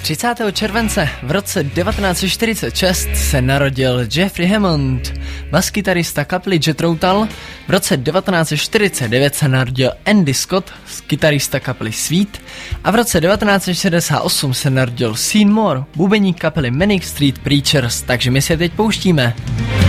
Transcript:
30. července v roce 1946 se narodil Jeffrey Hammond, baskytarista kapely Jethro Tull. V roce 1949 se narodil Andy Scott, kytarista kapely Sweet. A v roce 1968 se narodil Sean Moore, bubeník kapely Manic Street Preachers, takže my se teď pouštíme.